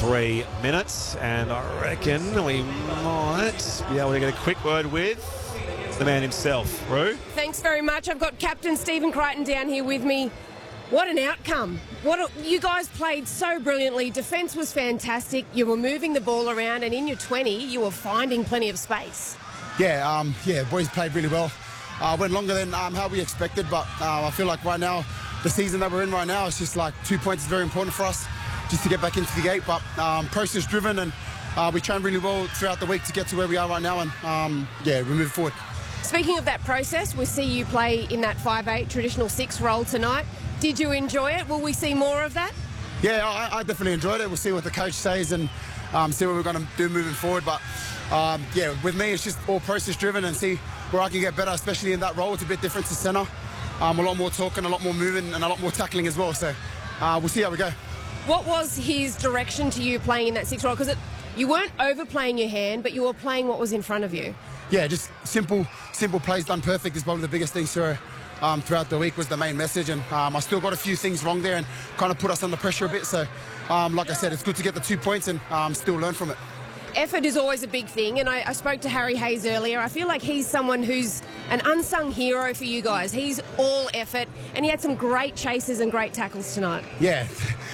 3 minutes, and I reckon we might be able to get a quick word with the man himself. Roo? Thanks very much. I've got Captain Stephen Crichton down here with me. What an outcome. You guys played so brilliantly. Defence was fantastic. You were moving the ball around, and in your 20, you were finding plenty of space. Yeah, boys played really well. Went longer than how we expected, but I feel like right now, the season that we're in right now, it's just like 2 points is very important for us just to get back into the gate. But process driven, and we trained really well throughout the week to get to where we are right now, and we move forward. Speaking of that process, we see you play in that 5'8" traditional 6 role tonight. Did you enjoy it? Will we see more of that? Yeah, I definitely enjoyed it. We'll see what the coach says and see what we're going to do moving forward. But with me, it's just all process driven and see where I can get better, especially in that role. It's a bit different to centre. A lot more talking, a lot more moving, and a lot more tackling as well. So we'll see how we go. What was his direction to you playing in that 6 role? Because you weren't overplaying your hand, but you were playing what was in front of you. Yeah, just simple plays done perfect is probably the biggest thing throughout the week was the main message. And I still got a few things wrong there and kind of put us under pressure a bit. So, like I said, it's good to get the 2 points and still learn from it. Effort is always a big thing, and I spoke to Harry Hayes earlier. I feel like he's someone who's an unsung hero for you guys. He's all effort, and he had some great chases and great tackles tonight. Yeah,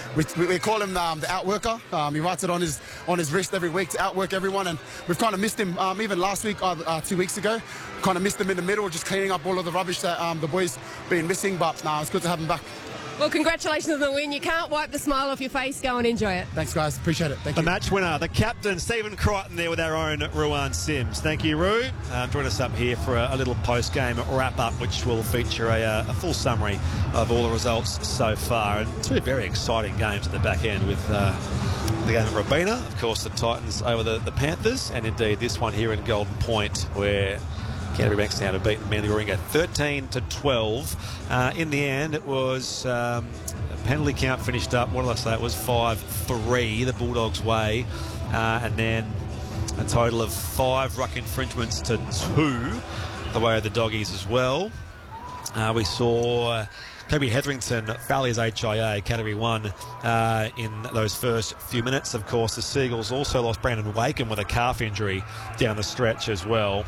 we call him the outworker. He writes it on his wrist every week to outwork everyone, and we've kind of missed him even last week, 2 weeks ago. Kind of missed him in the middle, just cleaning up all of the rubbish that the boys been missing, but it's good to have him back. Well, congratulations on the win. You can't wipe the smile off your face. Go and enjoy it. Thanks, guys. Appreciate it. Thank you. The match winner, the captain, Stephen Crichton, there with our own Ruan Sims. Thank you, Roo. Join us up here for a little post-game wrap-up, which will feature a full summary of all the results so far. And two very exciting games at the back end with the game at Robina, of course, the Titans over the Panthers, and indeed this one here in Golden Point, where Canterbury Bankstown have beaten Manly Warringah 13-12. In the end, it was a penalty count finished up. What did I say? It was 5-3 the Bulldogs' way, and then a total of 5 ruck infringements to 2 the way of the Doggies as well. We saw Kobe Hetherington foul his HIA, Category 1, in those first few minutes. Of course, the Seagulls also lost Brandon Wakem with a calf injury down the stretch as well.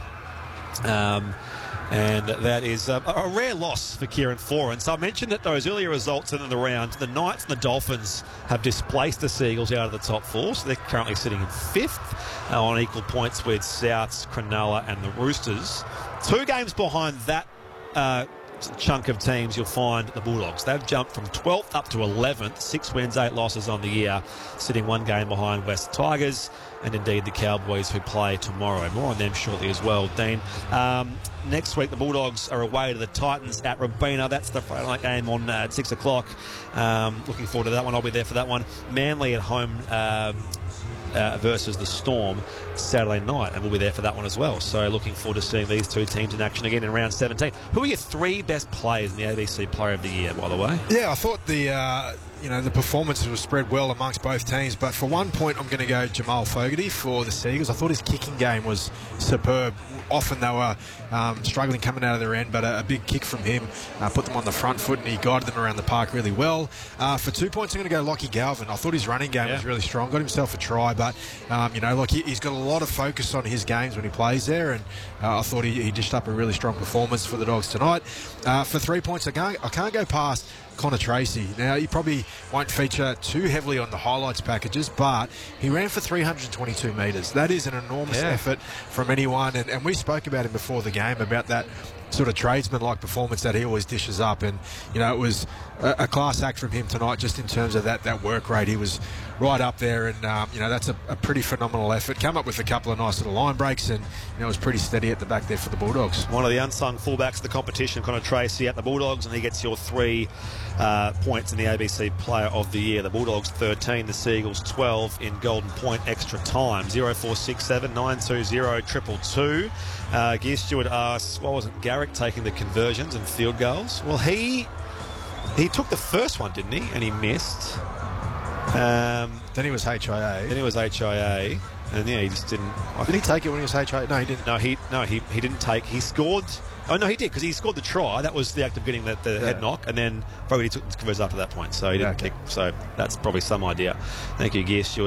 And that is a rare loss for Kieran Foran. So I mentioned that those earlier results in the round, the Knights and the Dolphins have displaced the Seagulls out of the top 4, so they're currently sitting in 5th on equal points with Souths, Cronulla and the Roosters. 2 games behind that chunk of teams, you'll find the Bulldogs. They've jumped from 12th up to 11th, 6 wins, 8 losses on the year, sitting 1 game behind West Tigers and indeed the Cowboys, who play tomorrow. More on them shortly as well, Dean. Next week the Bulldogs are away to the Titans at Robina. That's the Friday night game on at 6 o'clock. Looking forward to that one. I'll be there for that one. Manly at home versus the Storm Saturday night, and we'll be there for that one as well. So looking forward to seeing these 2 teams in action again in round 17. Who are your 3 best players in the ABC Player of the Year, by the way? Yeah, I thought the performances were spread well amongst both teams, but for 1 point I'm going to go Jamal Fogarty for the Seagulls. I thought his kicking game was superb. Often they were struggling coming out of their end, but a big kick from him put them on the front foot, and he guided them around the park really well. For 2 points I'm going to go Lockie Galvin. I thought his running game was really strong, got himself a try, but he's got a lot of focus on his games when he plays there, and I thought he dished up a really strong performance for the Dogs tonight. For 3 points I can't go past Connor Tracy. Now, he probably won't feature too heavily on the highlights packages, but he ran for 322 metres. That is an enormous effort from anyone, and we spoke about him before the game, about that sort of tradesman-like performance that he always dishes up, and it was a class act from him tonight, just in terms of that work rate. He was right up there, and that's a pretty phenomenal effort. Come up with a couple of nice little line breaks, and it was pretty steady at the back there for the Bulldogs. One of the unsung fullbacks of the competition, Connor Tracy, at the Bulldogs, and he gets your 3 points in the ABC Player of the Year. The Bulldogs 13, the Seagulls 12 in Golden Point extra time. 0467 920 222. Gear Stewart asks, why wasn't Garrick taking the conversions and field goals? Well, he took the first one, didn't he? And he missed. Then he was HIA. And he just didn't. Did he take it when he was HIA? No, he didn't. He didn't take. He scored. Oh no, he did, because he scored the try. That was the act of getting the head knock, and then probably he took the conversion after that point. So he didn't kick. So that's probably some idea. Thank you, Gear Stewart.